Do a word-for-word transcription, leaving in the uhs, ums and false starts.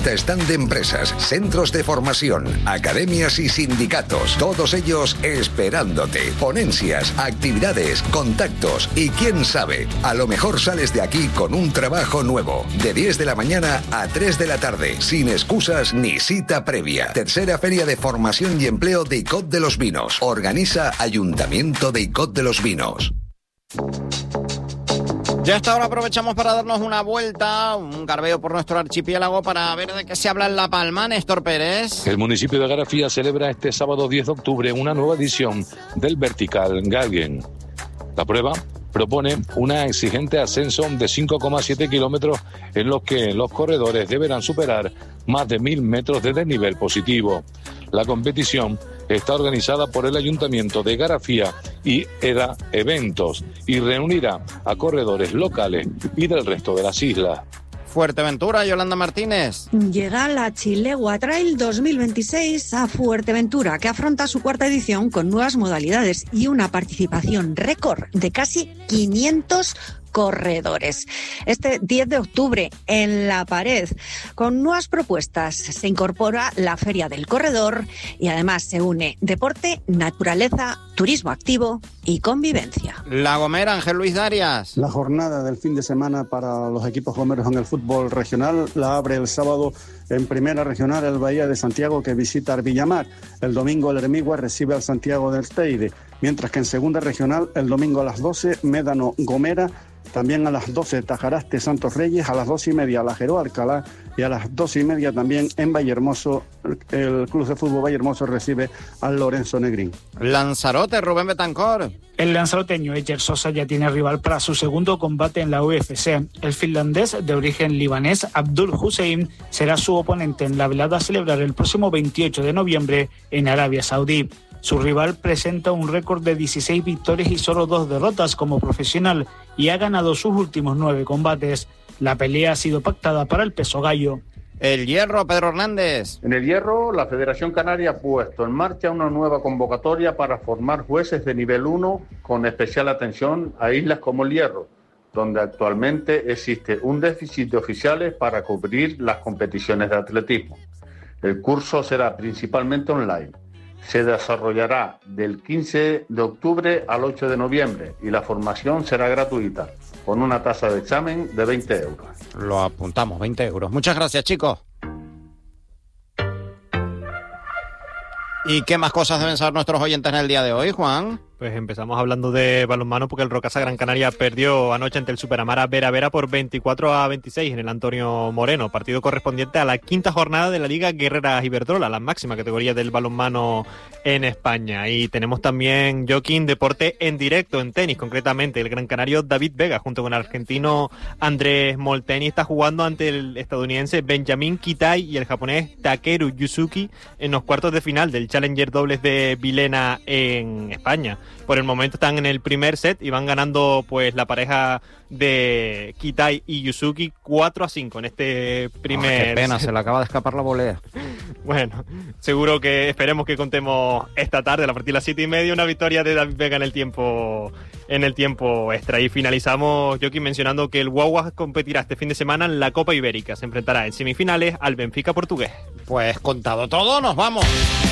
cincuenta stand de empresas, centros de formación, academias y sindicatos, todos ellos esperándote. Ponencias, actividades, contactos y quién sabe, a lo mejor sales de aquí con un trabajo nuevo. De diez de la mañana a tres de la tarde, sin excusas ni cita previa. Tercera Feria de Formación y Empleo de Icod de los Vinos. Organiza Ayuntamiento de Icod de los Vinos. Ya hasta ahora aprovechamos para darnos una vuelta, un garbeo por nuestro archipiélago para ver de qué se habla en La Palma. Néstor Pérez. El municipio de Garafía celebra este sábado diez de octubre una nueva edición del Vertical Gagen. La prueba propone un exigente ascenso de cinco coma siete kilómetros en los que los corredores deberán superar más de mil metros de desnivel positivo. La competición está organizada por el Ayuntamiento de Garafía y EDA Eventos y reunirá a corredores locales y del resto de las islas. Fuerteventura, Yolanda Martínez. Llega la Chilegua Trail dos mil veintiséis a Fuerteventura, que afronta su cuarta edición con nuevas modalidades y una participación récord de casi quinientos corredores. Este diez de octubre, en La Pared, con nuevas propuestas, se incorpora la Feria del Corredor y además se une deporte, naturaleza, turismo activo y convivencia. La Gomera, Ángel Luis Darias. La jornada del fin de semana para los equipos gomeros en el fútbol regional la abre el sábado en Primera Regional el Bahía de Santiago, que visita Villamar. El domingo el Hermigua recibe al Santiago del Teide, mientras que en Segunda Regional el domingo a las doce Médano Gomera. También a las doce Tajaraste Santos Reyes, a las dos y media La Jeró Alcalá y a las dos y media también en Vallehermoso el Club de Fútbol Vallehermoso recibe al Lorenzo Negrín. Lanzarote, Rubén Betancor. El lanzaroteño Ejer Sosa ya tiene rival para su segundo combate en la U F C. El finlandés de origen libanés Abdul Hussein será su oponente en la velada a celebrar el próximo veintiocho de noviembre en Arabia Saudí. Su rival presenta un récord de dieciséis victorias y solo dos derrotas como profesional y ha ganado sus últimos nueve combates. La pelea ha sido pactada para el peso gallo. El hierro, Pedro Hernández. En el hierro, la Federación Canaria ha puesto en marcha una nueva convocatoria para formar jueces de nivel uno con especial atención a islas como el Hierro, donde actualmente existe un déficit de oficiales para cubrir las competiciones de atletismo. El curso será principalmente online. Se desarrollará del quince de octubre al ocho de noviembre y la formación será gratuita, con una tasa de examen de veinte euros. Lo apuntamos, veinte euros. Muchas gracias, chicos. ¿Y qué más cosas deben saber nuestros oyentes en el día de hoy, Juan? Pues empezamos hablando de balonmano porque el Rocasa Gran Canaria perdió anoche ante el Superamara Vera Vera por veinticuatro a veintiséis en el Antonio Moreno, partido correspondiente a la quinta jornada de la Liga Guerreras Iberdrola, la máxima categoría del balonmano en España. Y tenemos también, Joaquín, deporte en directo, en tenis concretamente. El gran canario David Vega junto con el argentino Andrés Molteni está jugando ante el estadounidense Benjamin Kitai y el japonés Takeru Yusuki en los cuartos de final del Challenger Dobles de Vilena en España. Por el momento están en el primer set y van ganando pues la pareja de Kitai y Yusuki cuatro a cinco en este primer oh, qué pena, set. Se le acaba de escapar la volea. Bueno, seguro que esperemos que contemos esta tarde, a partir de las siete y media, una victoria de David Vega en el tiempo en el tiempo extra. Y finalizamos, Joaquín, mencionando que el Guaguas competirá este fin de semana en la Copa Ibérica. Se enfrentará en semifinales al Benfica portugués. Pues contado todo, nos vamos.